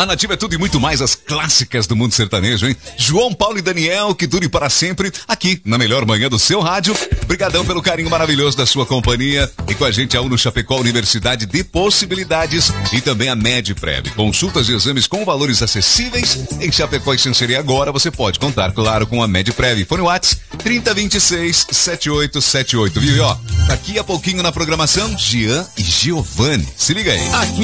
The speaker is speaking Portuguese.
A Nativa é tudo e muito mais, as clássicas do mundo sertanejo, hein? João Paulo e Daniel, que dure para sempre, aqui na melhor manhã do seu rádio. Brigadão pelo carinho maravilhoso da sua companhia. E com a gente a Uno Chapecó, Universidade de Possibilidades, e também a MedPrev. Consultas e exames com valores acessíveis em Chapecó e Xanxerê. Agora você pode contar, claro, com a MedPrev. Fone WhatsApp 3026-7878, viu? E ó, daqui a pouquinho na programação, Jean e Giovanni. Se liga aí. Aqui